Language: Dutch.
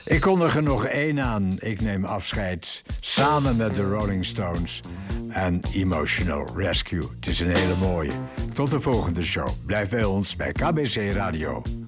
Ik kondig er nog één aan. Ik neem afscheid samen met de Rolling Stones en Emotional Rescue. Het is een hele mooie. Tot de volgende show. Blijf bij ons bij KBC Radio.